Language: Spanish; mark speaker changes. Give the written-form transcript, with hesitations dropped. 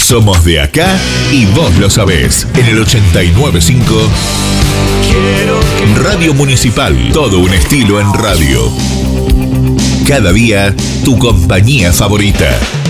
Speaker 1: Somos de acá y vos lo sabés. En el 89.5 Radio Municipal. Todo un estilo en radio. Cada día, tu compañía favorita.